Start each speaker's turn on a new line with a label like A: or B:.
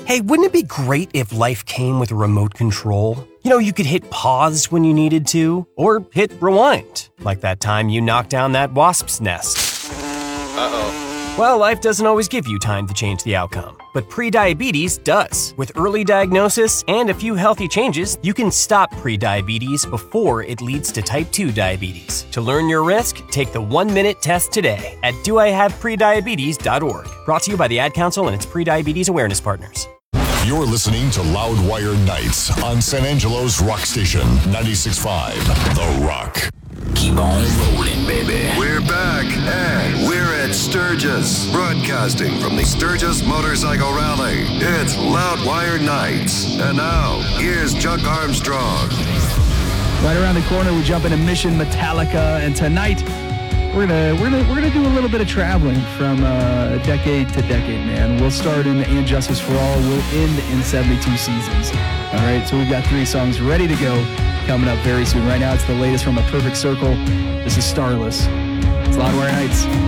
A: Hey, wouldn't it be great if life came with a remote control? You know, you could hit pause when you needed to, or hit rewind, like that time you knocked down that wasp's nest.
B: Uh-oh.
A: Well, life doesn't always give you time to change the outcome, but prediabetes does. With early diagnosis and a few healthy changes, you can stop prediabetes before it leads to type 2 diabetes. To learn your risk, take the 1-minute test today at doihaveprediabetes.org. Brought to you by the Ad Council and its prediabetes awareness partners.
C: You're listening to Loudwire Nights on San Angelo's rock station, 96.5 The Rock.
D: Keep on rolling, baby.
E: We're back, and we're at Sturgis, broadcasting from the Sturgis Motorcycle Rally. It's Loudwire Nights. And now, here's Chuck Armstrong.
F: Right around the corner, we jump into Mission Metallica, and tonight we're gonna do a little bit of traveling from decade to decade, man. We'll start in And Justice for All. We'll end in 72 Seasons. All right, so we've got 3 songs ready to go coming up very soon. Right now, it's the latest from A Perfect Circle. This is Starless. It's Loudwire Nights.